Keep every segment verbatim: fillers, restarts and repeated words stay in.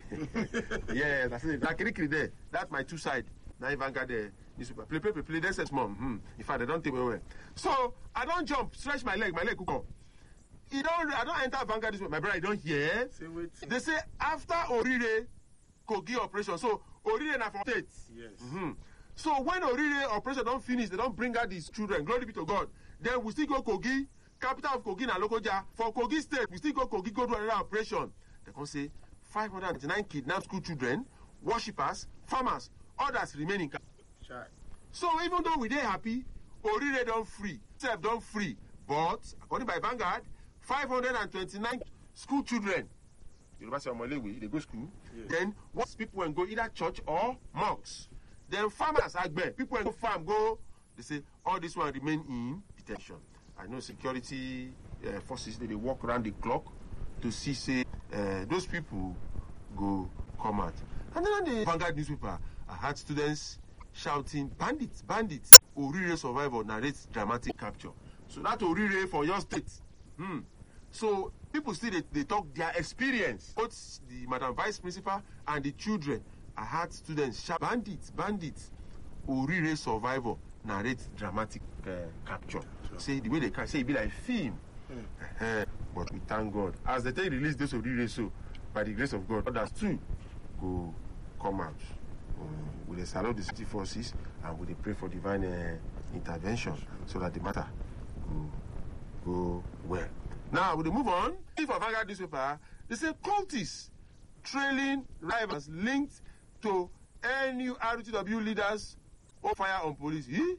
Yeah, that's it. That kiri there. That's my two side. Now Vanguard uh, newspaper. Play, play, play, play. Then says mom. Hmm. In fact, they don't take me away. So I don't jump, stretch my leg, my leg cook up. You don't. I don't enter Vanguard newspaper. My brother, you don't hear. Say wait. They say after Orire Kogi operation. So Orire na for state. Yes. Mm-hmm. So when Orire operation don't finish, they don't bring out these children. Glory be to God. Then we still go Kogi, capital of Kogi na Lokoja. For Kogi state, we still go Kogi, go do another operation. They can say five hundred ninety-nine kidnapped school children, worshippers, farmers, others remaining. Sure. So even though we dey happy, Orire don't free, self don't free. But according by Vanguard, five hundred twenty-nine school children, University of Malewi, they go school. Yes. Then once people will go either church or mosques. Then farmers, agbe, people will go farm, go. They say all this one remain in detention. I know security uh, forces they, they walk around the clock to see say uh, those people go come out. And then on the Vanguard newspaper, I had students shouting, "Bandits, bandits!" Orire survivor narrates dramatic capture. So that Orire for your state. Hmm. So people still they, they talk their experience. Both the Madam Vice Principal and the children. I had students shout, "Bandits, bandits!" Orire survivor narrates dramatic uh, capture. Sure. Say the way they can say it be like film. Mm. Uh-huh. But we thank God. As the day release those Orire, so by the grace of God, others too go come out. Um, we dey salute the city forces and we dey pray for divine uh, intervention so that the matter go go well. Now we dey move on. If for Vanguard newspaper, they say cultists trailing rivals linked to N U R T W leaders or fire on police. Eh?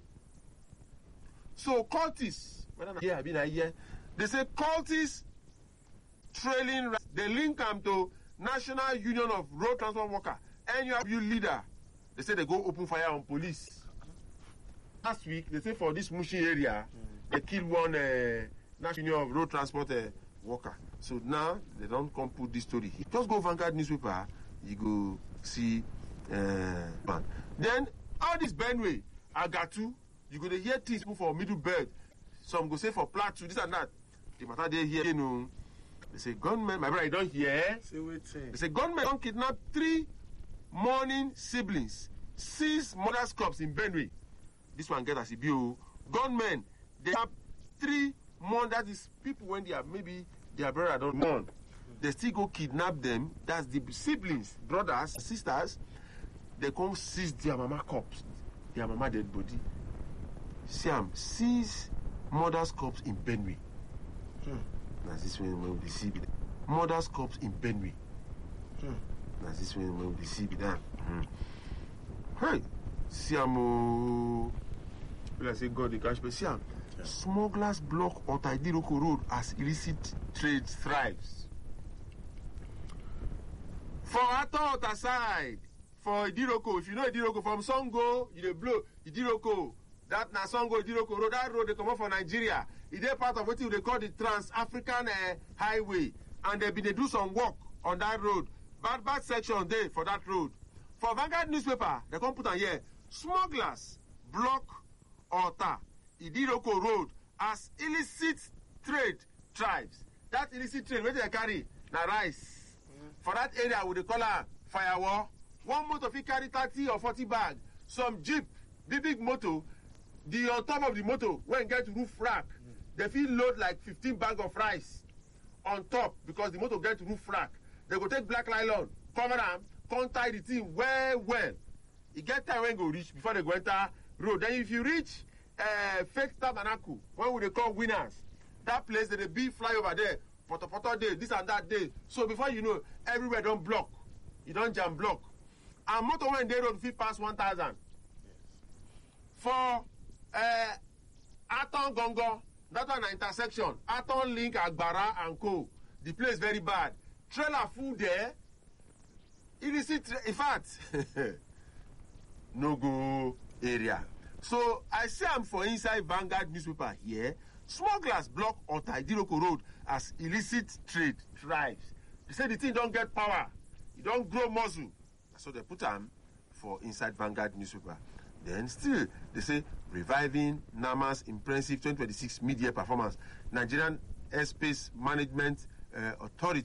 So cultists, whether na here I be na here, they say cultists trailing they link them to National Union of Road Transport Workers, N U R T W leader. They say they go open fire on police. Last week, they say for this Mushi area, mm. they killed one uh, National Union of Road Transport uh, worker. So now, they don't come put this story here. Just go Vanguard newspaper, you go see uh, man. Then, all this Benway, Agatu, you go to hear things for Middle Belt. Some go say for Plateau, this and that. The matter they hear, you know. They say, gunmen, my brother, you don't hear. Say wait, say. They say, gunmen don't kidnap three mourning siblings, six mother's corpse in Benue. This one get as a bill. Gunmen, they have three more, that is people when they are maybe their brother don't mourn. They still go kidnap them. That's the siblings, brothers, sisters. They come seize their mama corpse, their mama dead body. Siam, seize mother's corpse in Benue. Hmm. That's this when we see it. Mother's corpse in Benue. Hmm. That's this when we see it. Hmm. Hey, Siamo. Will I say God the cash, but Siam. Yeah. Smugglers block Otaidiroko Road as illicit trade thrives. For Ato side, for Idiroko, if you know Idiroko from Songo, you dey blow Idiroko. That na Songo Idiroko Road, that road they come up for Nigeria. It is part of what they call the Trans-African uh, Highway. And they been they do some work on that road. Bad, bad section there for that road. For Vanguard newspaper, they come put on here, smugglers block Ota Idiroko Road as illicit trade tribes. That illicit trade, where they carry? Na rice. Mm-hmm. For that area, we they call her firewall. One motor fit carry thirty or forty bag. Some jeep, big big motor, the on top of the motor, when get roof rack, mm. they fit load like fifteen bag of rice on top because the motor get roof rack. They go take black nylon, cover them, come tie the thing well, well. It get time when go reach before they go enter road. Then if you reach uh, fake tabernacle, when we they call winners, that place that they be fly over there, poto poto day, this and that day. So before you know, everywhere don't block. You don't jam block. And motor when they road fit pass one thousand. For uh, Aton Gongo, that one an intersection. Aton Link, Agbara and Co. The place very bad. Trailer full there. Illicit, tra- in fact, no go area. So I say I'm for inside Vanguard newspaper here. Smugglers block Otaidiroko Road as illicit trade thrives. They say the thing don't get power. It don't grow muscle. So they put them for inside Vanguard newspaper. Then still, they say, reviving NAMA's impressive twenty twenty-six mid-year performance. Nigerian Airspace Management uh, Authority